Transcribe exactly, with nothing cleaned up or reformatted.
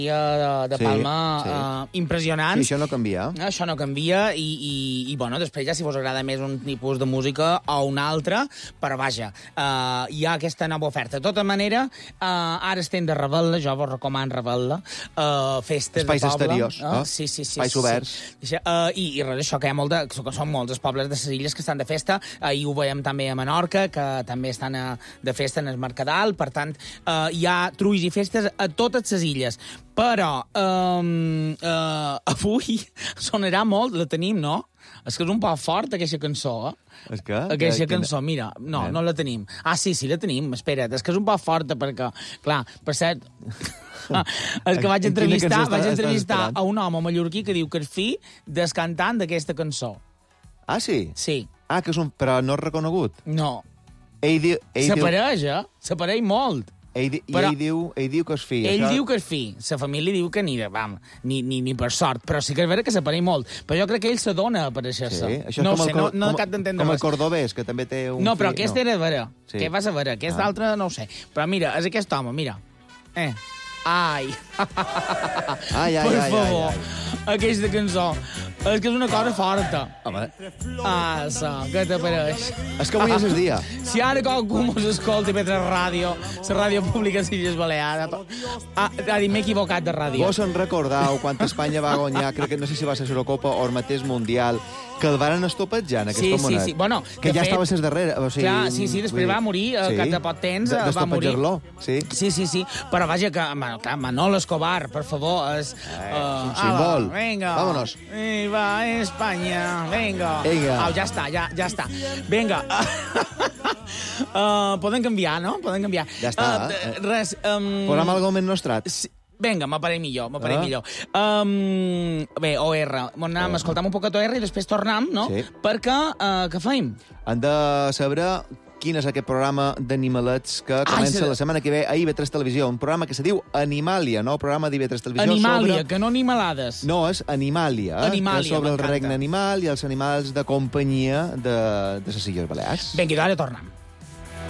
de, de Sí, Palma sí. Uh, impressionants. Sí, això no canvia. Això no canvia i, i, i bueno, després ja si vos agrada més un tipus de música o un altre, però vaja, uh, hi ha aquesta nova oferta. De tota manera, uh, ara estem de Revetla, jo vos recomano Revetla, uh, festes Espais de poble. exteriors, uh, no? Sí, sí, sí. Espais sí, oberts. Sí. Uh, I, I res, això que hi ha molt de, que són molts els pobles de les illes que estan de festa. Ahir ho veiem també a Menorca, que també estan a, de festa en el Mercadal. Per tant, uh, hi ha trulls i festes a totes les illes. Però um, uh, avui sonarà molt, la tenim, no? És que és un poc fort, aquesta cançó, eh? És que? Aquesta que, cançó, mira, no, Eh? no la tenim. Ah, sí, sí, la tenim, espera't, és que és un poc forta perquè, clar, per cert... és que vaig En quina entrevistar, cançó vaig estàs entrevistar esperant? a un home mallorquí que diu que és fill del cantant d'aquesta cançó. Ah, sí? Sí, Ah, que és un... Però no és reconegut. no. Ell diu... Ell diu, S'apareix, eh? S'apareix molt. ell, di- I Però- ell diu, ell diu que és fill. Ell això... diu que és fill, la família diu que ni, de, vam, ni, ni, ni per sort, però sí que és vera que s'apareix molt. Però jo crec que ell s'adona a aparèixer-se. Sí, això és no com, ho sé, el, no, cor- no com, acabo d'entendre com el res. cordobès, que també té un No, però fill. aquest no. era vera. Sí. Sí. Què vas a veure? Aquest Ah. altre no ho sé. Però mira, és aquest home, mira. Eh. Ai. Ai, ai, per ai, favor. ai, ai. Aquesta cançó. És que és una cosa forta. Home, Ah, so, què t'apareix? és que avui és el dia. Si ara qualcú mos escolta per la ràdio, la ràdio pública de Illes Balears, ah, ha dit, m'he equivocat de ràdio. Vos en recordeu quan Espanya va guanyar, crec que no sé si va ser l'Eurocopa o el mateix Mundial, que el varen estopetjar en aquest Sí, sí, homenet? sí. Bueno, que de ja fet- estava a ses darrere. O sigui, Clar, sí, sí, després vull dir, va morir, al cap de poc temps, de, va morir. D'estopejar-lo, sí. Sí, sí, sí. Però vaja, que Ma- clar, Manol Escobar, per favor, és... Eh, uh, un símbol. ala, venga. Vámonos. Viva España, venga. Vinga. Au, ja està, ja, ja està. Vinga. uh, poden canviar, no? Poden canviar. Ja està, Uh, eh? res. Um, Posam algo més nostrat. Sí. Vinga, m'apareix millor, m'apareix Ah. millor. Um, bé, O R. Anem, Ah. escoltam un poquet O R i després tornem, no? Sí. Perquè, uh, què feim? Han de saber quin és aquest programa d'animalets que comença se- la setmana que ve a I V tres Televisió, un programa que se diu Animàlia, no? Un programa d'I V tres Televisió Animàlia, sobre... que no animalades. No, és Animàlia, eh? Animàlia, que és sobre el m'encanta. regne animal i els animals de companyia de, de les Illes Balears. Vinga, i ara tornem.